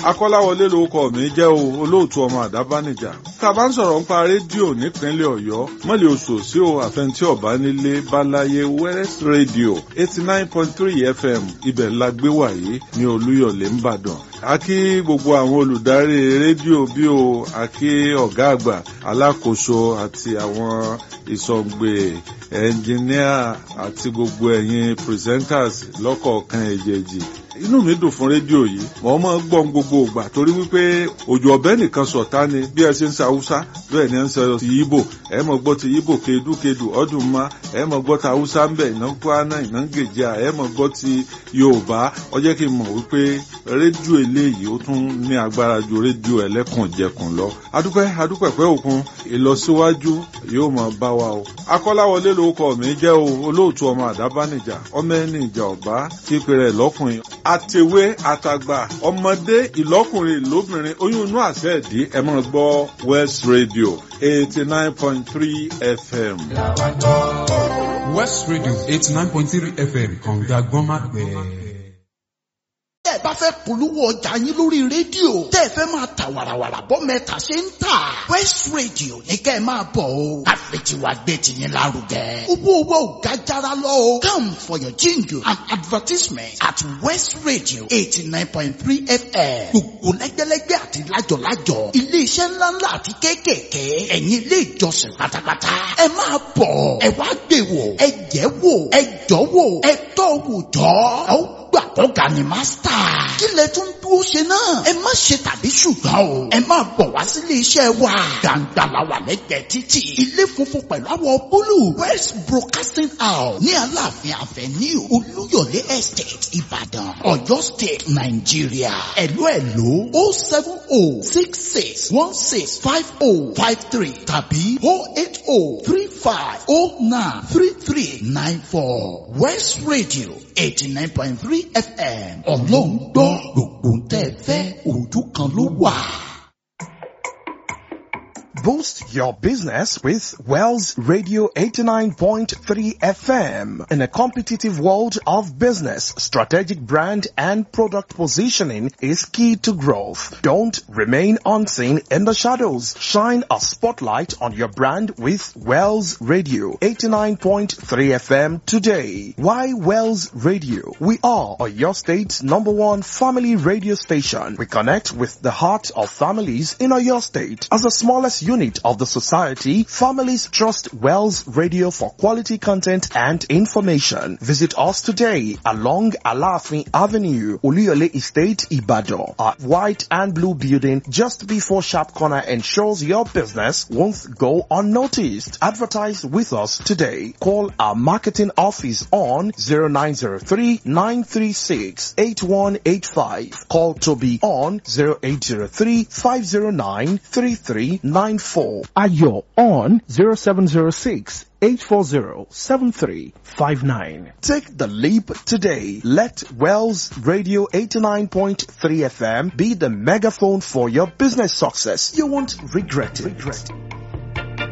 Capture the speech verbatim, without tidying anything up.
Akọ́láwọlé lórúkọ mi jẹ́ o, olóòtú ọmọ àdábánijà. Tá a bá ń sọ̀rọ̀ nípa rédíò nípínlẹ̀ Ọ̀yọ́, mọ́lẹ̀ oṣù sí o àfẹntí ọ̀bá nílé Báláyé West Radio eighty nine point three F M ibẹ̀ la gbé wàyí ní Olúyọ̀lé ńbàdàn. A kí gbogbo àwọn olùdarí rédíò bí o, a kí ọ̀gá àgbà alákòóso àti àwọn ìsọ̀ǹgbè ẹnjìníà àti gbogbo ẹ̀yin presenters lọ́kọ̀ọ̀kan èjèèjì. Inú mi dùn fún rédíò yìí, wọ́n máa ń gbọ́n gbogbo ìgbà torí wípé òjò ọ̀bẹ nìkan sọ̀tá ni bí ẹ ṣe ń sa Haúsá bẹ́ẹ̀ ni ẹ ń sọ ti Ìgbò, ẹ máa gbọ́ ti Ìgbò kedukedu ọdún ma, ẹ máa gbọ́ ti Haúsá ń bẹ̀ iná Kwana iná Gèjà, ẹ máa gbọ́ ti Yorùbá. Ó jẹ́ kí n mọ̀ wípé rédíò eléyìí ó tún ní agbára ju rédíò ẹlẹ́kùnjẹkùn lọ. Adúpẹ́ adúpẹ́ pẹ́ òkun, ìlọsíwájú yóò máa bá wa o. Akọ́láwọlé lórúkọ mi jẹ́ o, olóòtú ọmọ àdábánijà, ọmọ ẹni ìjà ọ̀bá kíkiri rẹ̀ lọ́kùnrin àtẹ̀wé àtàgbà ọmọdé ìlọ́kùnrin lóbìnrin oyún inú àṣẹ ìdí ẹ máa gbọ́ West Radio eighty nine point three F M. West Radio eighty nine point three F M kànga gbọ́nmágbẹ́. Tẹ́ ẹ bá fẹ́ polówó ọjà yín lórí rédíò, tẹ́ ẹ fẹ́ máa ta wàràwàrà bọ́ mẹ́ta ṣe ń tà. West Radio ní kẹ́ ẹ máa bọ̀ o. Àfẹ̀tiwa gbé tiyín lárugẹ. Owó owó ò ga jára lọ o. Come for your jingle and advertisement at West Radio eighty nine point three F M. Gbogbo lẹ́gbẹ́lẹ́gbẹ́ àti lájọ̀lájọ̀. Ilé iṣẹ́ ńláńlá àti kéékèèké. Ẹ̀yin ilé ìjọsìn pátápátá. Ẹ máa bọ̀. Ẹ wá gbé wò. Ẹ jẹ́ wò. Ẹ jọ́ wò. Ẹ tọ́ wò jọ́. Ẹ ó gbà kọ́ga ni mástà. Kí lẹ tún dúró ṣe náà? Ẹ má ṣe tàbí ṣùgbọ́n o. Ẹ máa bọ̀ wá sílé iṣẹ́ wa. Gbàǹgbà la wà lẹ́gbẹ̀ẹ́ títì. Ilé funfun pẹ̀lú àwọ̀ búlù. West Broadcasting House ní Aláàfin Avenue Olúyọ̀lé Estate Ìbàdàn, Ọ̀yọ́ State, Nàìjíríà. Ẹ̀lú ẹ̀lú o seven o six six one six five o five three tàbí o eight o three five o nine three three nine four. West Radio eighty nine point three F M. Ọlọ́run gbọ́ gbogbo tẹ́ ẹ fẹ́ ojú kan ló wà. Boost your business with Wells Radio eighty-nine point three F M. In a competitive world of business, strategic brand and product positioning is key to growth. Don't remain unseen in the shadows. Shine a spotlight on your brand with Wells Radio eighty-nine point three F M today. Why Wells Radio? We are your state's number one family radio station. We connect with the heart of families in your state. As the smallest unit of the society, families trust Wells Radio for quality content and information. Visit us today along Alafin Avenue, Oluyole Estate, Ibadan. Our white and blue building just before Sharp Corner ensures your business won't go unnoticed. Advertise with us today. Call our marketing office on zero nine zero three nine three six eight one eight five. Call Toby on zero eight zero three five zero nine three three nine four. Ayo on zero seven zero six eight four zero seven three five nine. Take the leap today. Let Wells Radio eighty-nine point three F M be the megaphone for your business success. You won't regret it. Regret it.